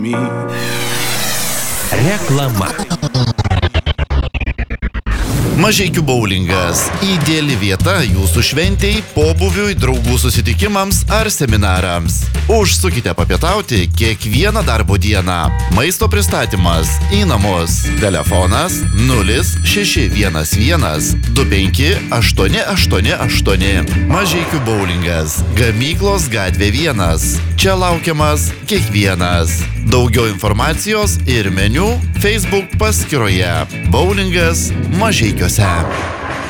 Reklama. Mažeikių boulingas – ideali vieta jūsų šventei, pobūviui, draugų susitikimams ar seminarams. Užsukite papietauti kiekvieną darbo dieną. Maisto pristatymas į namus. Telefonas 0611 25 888. Mažeikių boulingas. Gamyklos gatvė 1. Čia laukiamas kiekvienas. Daugiau informacijos ir meniu Facebook paskyroje. Boulingas Mažeikiuose.